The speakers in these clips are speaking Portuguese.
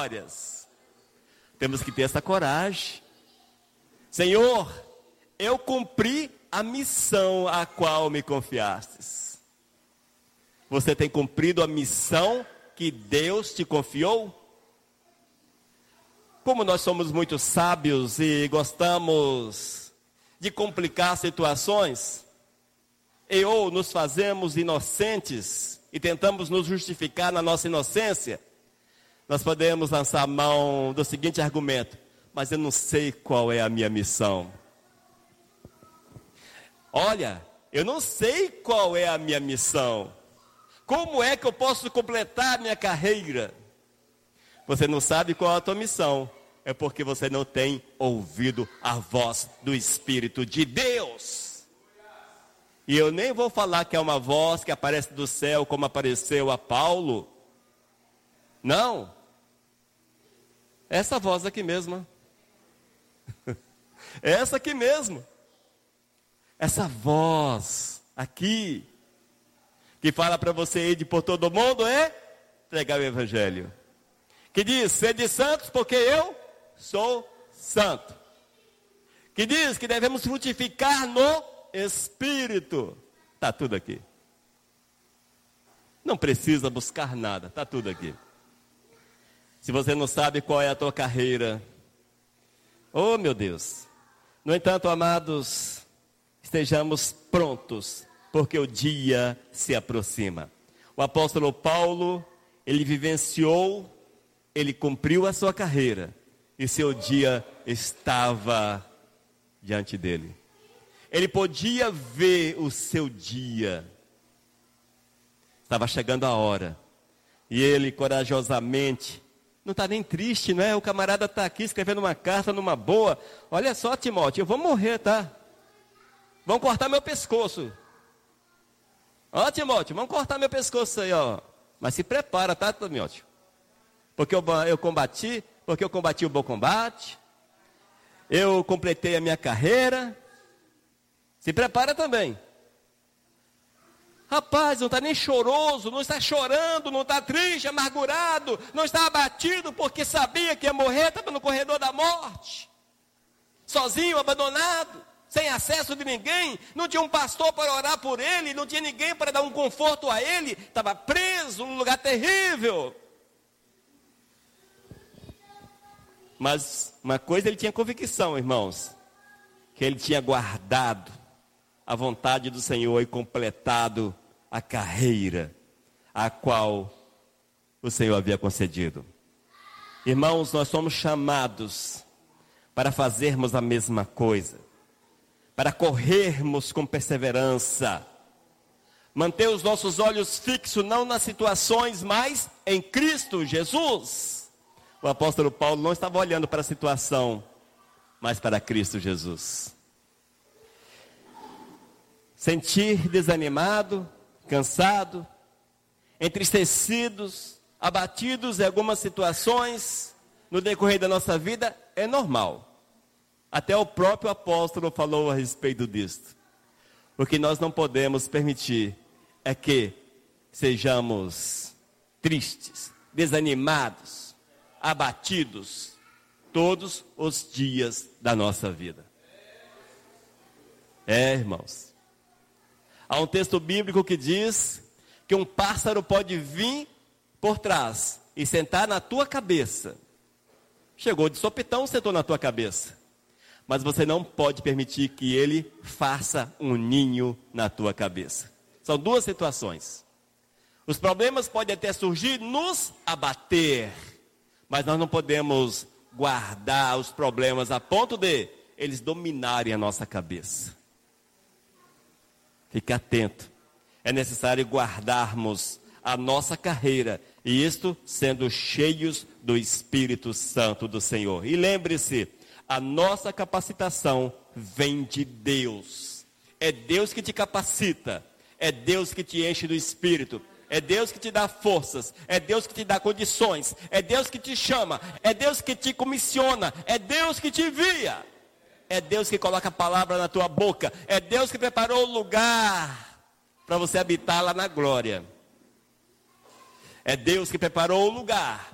vitórias. Temos que ter essa coragem. Senhor, eu cumpri a missão a qual me confiastes. Você tem cumprido a missão que Deus te confiou? Como nós somos muito sábios e gostamos de complicar situações, ou nos fazemos inocentes e tentamos nos justificar na nossa inocência, nós podemos lançar a mão do seguinte argumento: mas eu não sei qual é a minha missão. Olha, eu não sei qual é a minha missão. Como é que eu posso completar a minha carreira? Você não sabe qual é a tua missão. É porque você não tem ouvido a voz do Espírito de Deus. E eu nem vou falar que é uma voz que aparece do céu como apareceu a Paulo. Não. Essa voz aqui mesmo. Essa aqui mesmo. Essa voz aqui, que fala para você ir por todo mundo, pregar o Evangelho. Que diz, sede santos porque eu sou santo. Que diz que devemos frutificar no Espírito. Está tudo aqui. Não precisa buscar nada, está tudo aqui. Se você não sabe qual é a tua carreira, oh meu Deus. No entanto, amados, estejamos prontos, porque o dia se aproxima. O apóstolo Paulo, ele vivenciou, ele cumpriu a sua carreira, e seu dia estava diante dele. Ele podia ver o seu dia. Estava chegando a hora. E ele corajosamente, não está nem triste, não é? O camarada está aqui escrevendo uma carta numa boa. Olha só, Timóteo, eu vou morrer, tá? Vão cortar meu pescoço. Ó, Timóteo, vão cortar meu pescoço aí, ó. Mas se prepara, tá, Timóteo? Porque eu combati o bom combate. Eu completei a minha carreira. Se prepara também. Rapaz, não está nem choroso, não está chorando, não está triste, amargurado, não está abatido porque sabia que ia morrer, estava no corredor da morte. Sozinho, abandonado, sem acesso de ninguém, não tinha um pastor para orar por ele, não tinha ninguém para dar um conforto a ele, estava preso num lugar terrível. Mas uma coisa ele tinha convicção, irmãos, que ele tinha guardado a vontade do Senhor e completado a carreira a qual o Senhor havia concedido. Irmãos, nós somos chamados para fazermos a mesma coisa, para corrermos com perseverança, manter os nossos olhos fixos não nas situações, mas em Cristo Jesus. O apóstolo Paulo não estava olhando para a situação, mas para Cristo Jesus. Sentir desanimado, cansado, entristecidos, abatidos em algumas situações no decorrer da nossa vida é normal. Até o próprio apóstolo falou a respeito disso. O que nós não podemos permitir é que sejamos tristes, desanimados, abatidos todos os dias da nossa vida. Irmãos. Há um texto bíblico que diz que um pássaro pode vir por trás e sentar na tua cabeça. Chegou de sopetão, sentou na tua cabeça. Mas você não pode permitir que ele faça um ninho na tua cabeça. São duas situações. Os problemas podem até surgir, nos abater. Mas nós não podemos guardar os problemas a ponto de eles dominarem a nossa cabeça. Fique atento. É necessário guardarmos a nossa carreira. E isto sendo cheios do Espírito Santo do Senhor. E lembre-se, a nossa capacitação vem de Deus. É Deus que te capacita. É Deus que te enche do Espírito. É Deus que te dá forças. É Deus que te dá condições. É Deus que te chama. É Deus que te comissiona. É Deus que te envia. É Deus que coloca a palavra na tua boca. É Deus que preparou o lugar para você habitar lá na glória. É Deus que preparou o lugar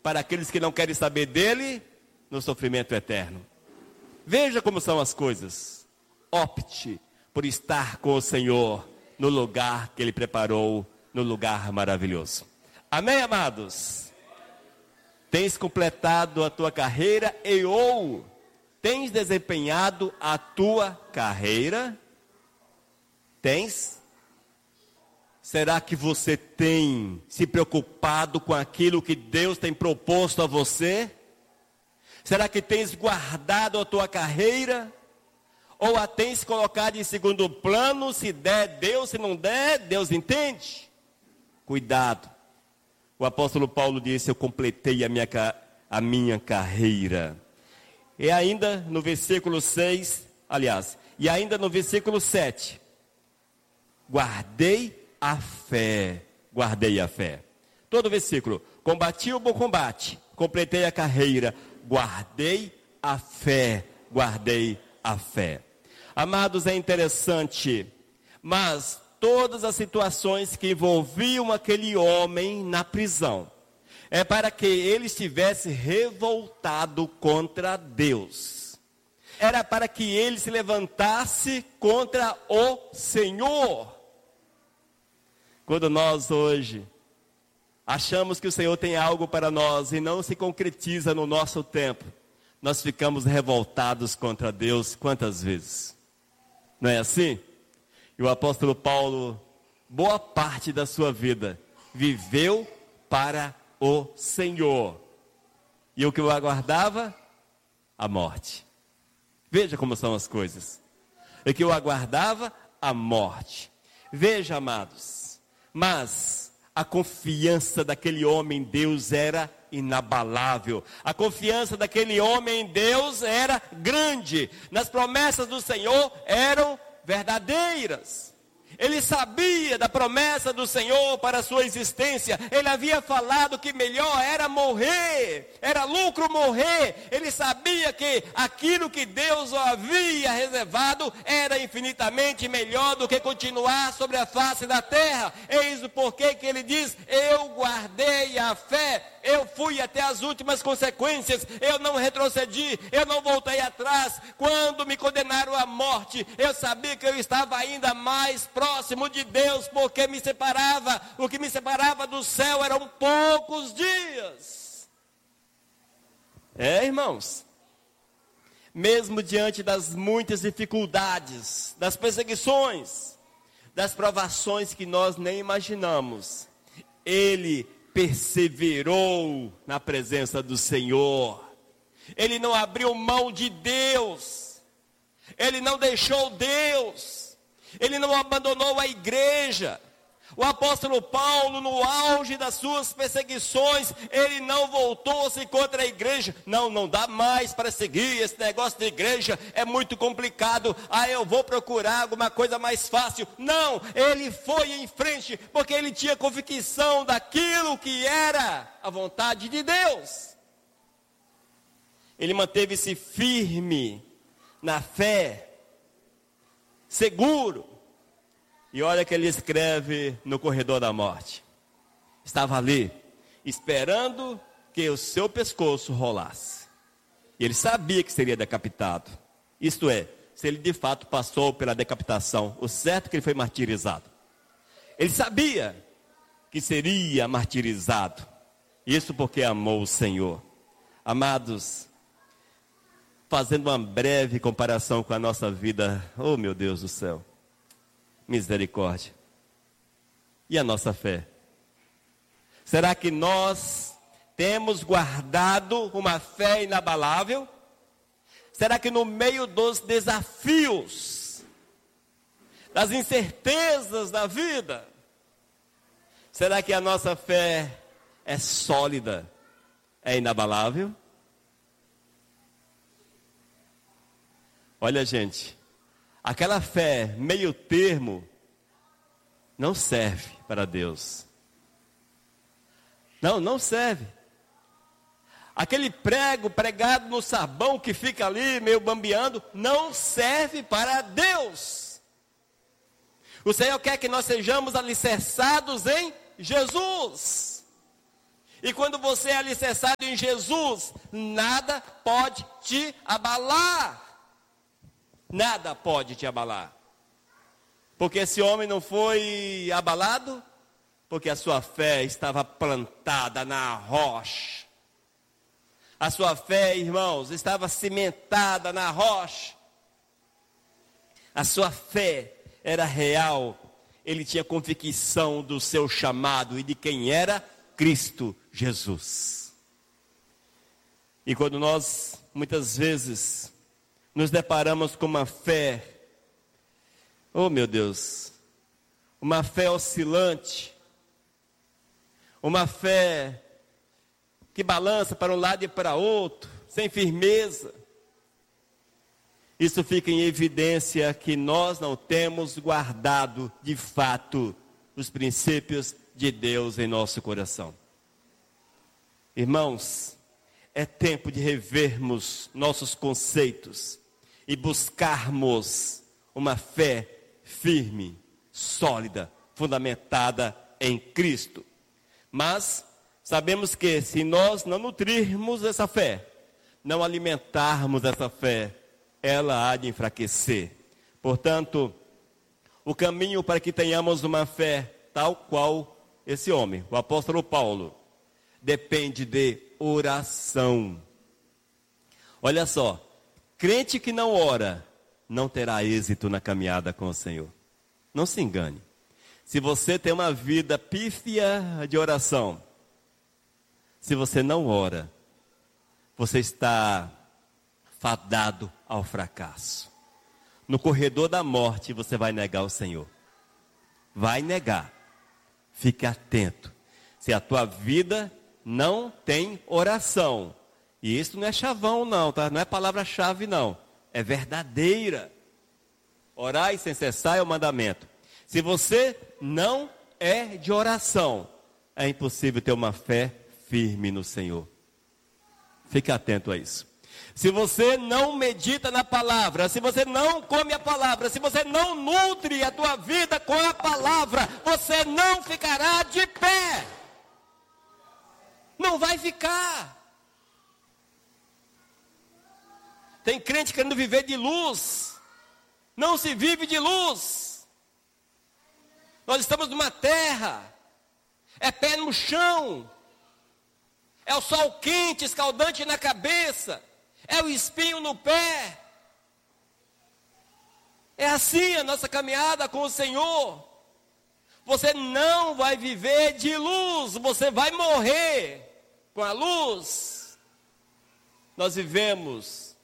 para aqueles que não querem saber dele no sofrimento eterno. Veja como são as coisas. Opte por estar com o Senhor no lugar que Ele preparou, no lugar maravilhoso. Amém, amados? Tens completado a tua carreira ou tens desempenhado a tua carreira? Tens? Será que você tem se preocupado com aquilo que Deus tem proposto a você? Será que tens guardado a tua carreira? Ou a tens colocado em segundo plano? Se der, Deus; se não der, Deus entende. Cuidado. O apóstolo Paulo disse: eu completei a minha carreira. E ainda no versículo 6, e ainda no versículo 7, guardei a fé. Todo versículo: combati o bom combate, completei a carreira, guardei a fé. Amados, é interessante, mas todas as situações que envolviam aquele homem na prisão, é para que ele estivesse revoltado contra Deus. Era para que ele se levantasse contra o Senhor. Quando nós hoje achamos que o Senhor tem algo para nós e não se concretiza no nosso tempo, nós ficamos revoltados contra Deus quantas vezes? Não é assim? E o apóstolo Paulo, boa parte da sua vida, viveu para o Senhor. E o que o aguardava? A morte. Veja como são as coisas. O que o aguardava? A morte. Veja, amados, mas a confiança daquele homem em Deus era inabalável. A confiança daquele homem em Deus era grande. Nas promessas do Senhor eram verdadeiras. Ele sabia da promessa do Senhor para a sua existência. Ele havia falado que melhor era morrer, era lucro morrer. Ele sabia que aquilo que Deus o havia reservado era infinitamente melhor do que continuar sobre a face da terra. Eis o porquê que ele diz: eu guardei a fé. Eu fui até as últimas consequências, eu não retrocedi, eu não voltei atrás. Quando me condenaram à morte, eu sabia que eu estava ainda mais próximo de Deus, porque o que me separava do céu eram poucos dias. Irmãos, mesmo diante das muitas dificuldades, das perseguições, das provações que nós nem imaginamos, ele perseverou na presença do Senhor. Ele não abriu mão de Deus. Ele não deixou Deus. Ele não abandonou a igreja. O apóstolo Paulo, no auge das suas perseguições, ele não voltou-se contra a igreja. Não dá mais para seguir esse negócio de igreja, é muito complicado. Eu vou procurar alguma coisa mais fácil. Não, ele foi em frente, porque ele tinha convicção daquilo que era a vontade de Deus. Ele manteve-se firme na fé, seguro. E olha que ele escreve no corredor da morte. Estava ali, esperando que o seu pescoço rolasse. E ele sabia que seria decapitado. Isto é, se ele de fato passou pela decapitação, o certo é que ele foi martirizado. Ele sabia que seria martirizado. Isso porque amou o Senhor. Amados, fazendo uma breve comparação com a nossa vida, oh meu Deus do céu. Misericórdia. E a nossa fé? Será que nós temos guardado uma fé inabalável? Será que no meio dos desafios, das incertezas da vida, será que a nossa fé é sólida, é inabalável? Olha, gente, aquela fé meio termo não serve para Deus. Não serve. Aquele prego pregado no sabão que fica ali meio bambeando, não serve para Deus. O Senhor quer que nós sejamos alicerçados em Jesus. E quando você é alicerçado em Jesus, nada pode te abalar. Nada pode te abalar. Porque esse homem não foi abalado, porque a sua fé estava plantada na rocha. A sua fé, irmãos, estava cimentada na rocha. A sua fé era real. Ele tinha convicção do seu chamado e de quem era Cristo Jesus. E quando nós, muitas vezes, nos deparamos com uma fé, oh meu Deus, uma fé oscilante, uma fé que balança para um lado e para outro, sem firmeza. Isso fica em evidência que nós não temos guardado, de fato, os princípios de Deus em nosso coração. Irmãos, é tempo de revermos nossos conceitos e buscarmos uma fé firme, sólida, fundamentada em Cristo. Mas sabemos que se nós não nutrirmos essa fé, não alimentarmos essa fé, ela há de enfraquecer. Portanto, o caminho para que tenhamos uma fé tal qual esse homem, o apóstolo Paulo, depende de oração. Olha só, crente que não ora, não terá êxito na caminhada com o Senhor. Não se engane. Se você tem uma vida pífia de oração, se você não ora, você está fadado ao fracasso. No corredor da morte você vai negar o Senhor. Vai negar. Fique atento. Se a tua vida não tem oração, e isso não é chavão não, tá? Não é palavra-chave não, é verdadeira. Orai sem cessar é o mandamento. Se você não é de oração, é impossível ter uma fé firme no Senhor. Fique atento a isso. Se você não medita na palavra, se você não come a palavra, se você não nutre a tua vida com a palavra, você não ficará de pé. Não vai ficar. Tem crente querendo viver de luz. Não se vive de luz. Nós estamos numa terra. É pé no chão. É o sol quente, escaldante na cabeça. É o espinho no pé. É assim a nossa caminhada com o Senhor. Você não vai viver de luz, você vai morrer com a luz. Nós vivemos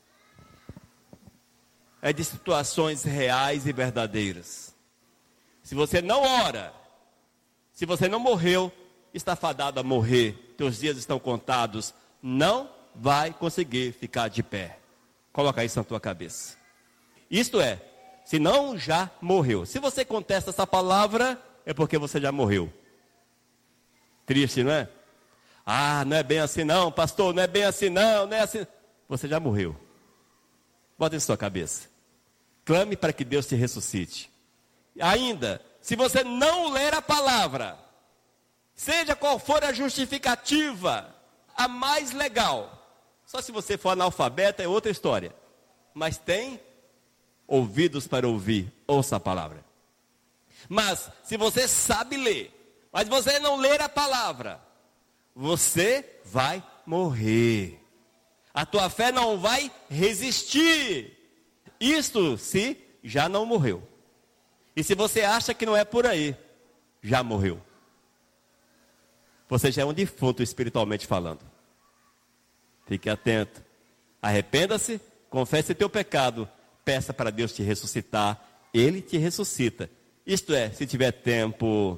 de situações reais e verdadeiras. Se você não ora, se você não morreu, está fadado a morrer. Teus dias estão contados. Não vai conseguir ficar de pé. Coloca isso na tua cabeça. Isto é, se não já morreu. Se você contesta essa palavra, é porque você já morreu. Triste, não é? Ah, não é bem assim não, pastor, não é bem assim não, não é assim. Você já morreu. Bota isso na sua cabeça. Clame para que Deus te ressuscite. Ainda, se você não ler a palavra, seja qual for a justificativa, a mais legal. Só se você for analfabeto é outra história. Mas tem ouvidos para ouvir, ouça a palavra. Mas, se você sabe ler, mas você não ler a palavra, você vai morrer. A tua fé não vai resistir. Isto se já não morreu. E se você acha que não é por aí, já morreu. Você já é um defunto espiritualmente falando. Fique atento. Arrependa-se, confesse teu pecado, peça para Deus te ressuscitar. Ele te ressuscita. Isto é, se tiver tempo,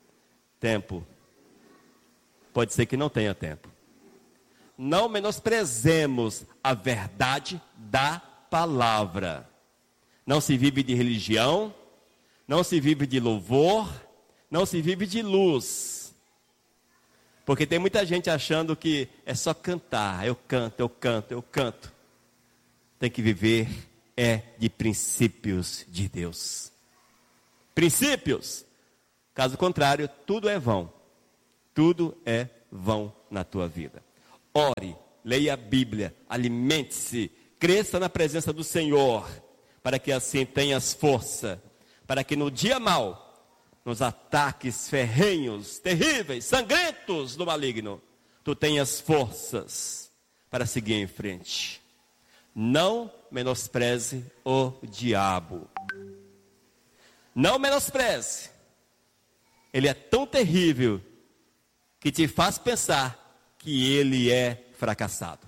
pode ser que não tenha tempo. Não menosprezemos a verdade da palavra. Não se vive de religião, não se vive de louvor, não se vive de luz. Porque tem muita gente achando que é só cantar, eu canto. Tem que viver de princípios de Deus. Princípios. Caso contrário, tudo é vão. Tudo é vão na tua vida. Ore, leia a Bíblia, alimente-se, cresça na presença do Senhor, para que assim tenhas força, para que no dia mau, nos ataques ferrenhos, terríveis, sangrentos do maligno, tu tenhas forças para seguir em frente. Não menospreze o diabo. Não menospreze. Ele é tão terrível que te faz pensar que ele é fracassado.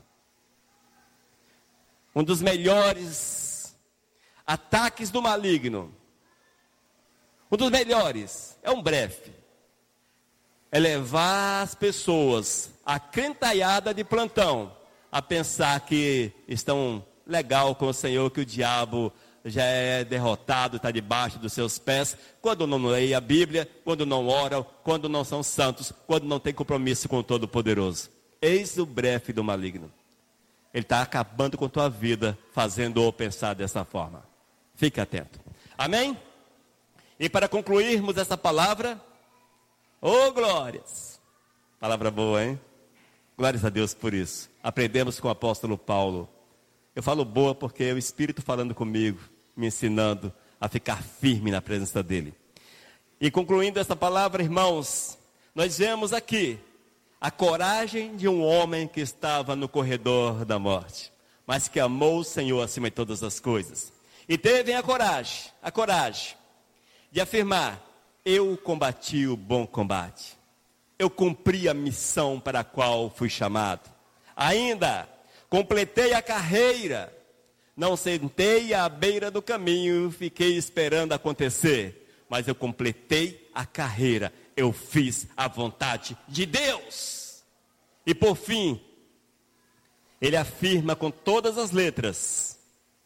Um dos melhores ataques do maligno, um dos melhores, é um breve. É levar as pessoas, a crentaiada de plantão, a pensar que estão legal com o Senhor, que o diabo já é derrotado, está debaixo dos seus pés, quando não leem a Bíblia, quando não oram, quando não são santos, quando não tem compromisso com o Todo-Poderoso. Eis o blefe do maligno. Ele está acabando com a tua vida, fazendo-o pensar dessa forma. Fique atento. Amém? E para concluirmos essa palavra, glórias. Palavra boa, hein? Glórias a Deus por isso. Aprendemos com o apóstolo Paulo. Eu falo boa porque é o Espírito falando comigo, me ensinando a ficar firme na presença dele. E concluindo essa palavra, irmãos, nós vemos aqui a coragem de um homem que estava no corredor da morte, mas que amou o Senhor acima de todas as coisas. E teve a coragem de afirmar: eu combati o bom combate. Eu cumpri a missão para a qual fui chamado. Ainda completei a carreira. Não sentei à beira do caminho, fiquei esperando acontecer. Mas eu completei a carreira. Eu fiz a vontade de Deus. E por fim, ele afirma com todas as letras: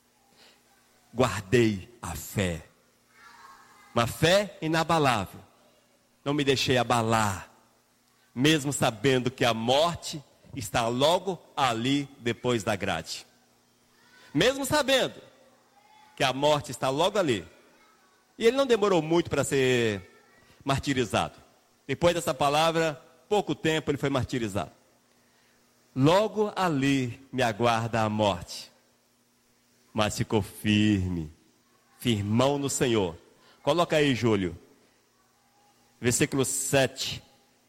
guardei a fé. Uma fé inabalável. Não me deixei abalar, mesmo sabendo que a morte está logo ali depois da grade. Mesmo sabendo que a morte está logo ali. E ele não demorou muito para ser martirizado. Depois dessa palavra, pouco tempo ele foi martirizado. Logo ali me aguarda a morte. Mas ficou firme, firmão no Senhor. Coloca aí, Júlio, versículo 7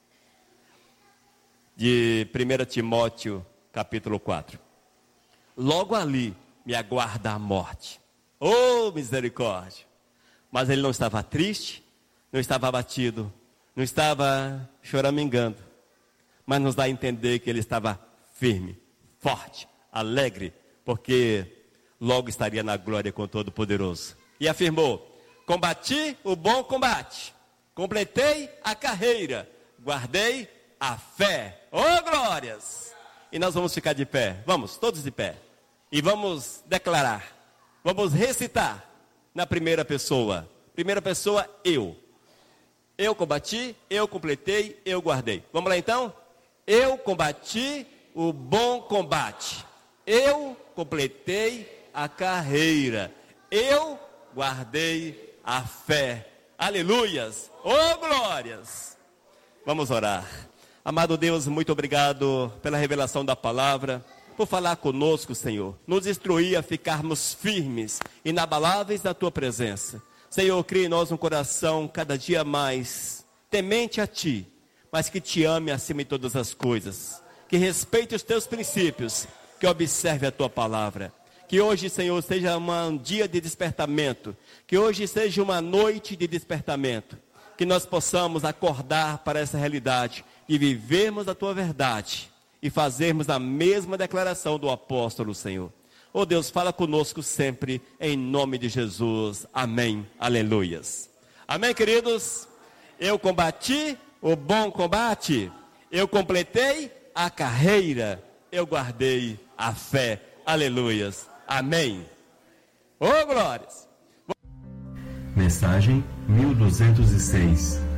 de 1 Timóteo, capítulo 4. Logo ali me aguarda a morte. Misericórdia! Mas ele não estava triste, não estava abatido, não estava choramingando, mas nos dá a entender que ele estava firme, forte, alegre, porque logo estaria na glória com o Todo-Poderoso. E afirmou: combati o bom combate, completei a carreira, guardei a fé. Glórias! E nós vamos ficar de pé, vamos, todos de pé. E vamos declarar, vamos recitar na primeira pessoa. Primeira pessoa, eu. Eu combati, eu completei, eu guardei. Vamos lá então? Eu combati o bom combate. Eu completei a carreira. Eu guardei a fé. Aleluias! Glórias! Vamos orar. Amado Deus, muito obrigado pela revelação da palavra, por falar conosco, Senhor. Nos instruir a ficarmos firmes, inabaláveis na Tua presença. Senhor, cria em nós um coração cada dia mais temente a Ti, mas que Te ame acima de todas as coisas. Que respeite os Teus princípios, que observe a Tua palavra. Que hoje, Senhor, seja um dia de despertamento. Que hoje seja uma noite de despertamento. Que nós possamos acordar para essa realidade e vivermos a Tua verdade. E fazermos a mesma declaração do apóstolo, Senhor. Deus, fala conosco sempre, em nome de Jesus. Amém. Aleluias. Amém, queridos? Eu combati o bom combate. Eu completei a carreira. Eu guardei a fé. Aleluias. Amém. Glórias. Mensagem 1206.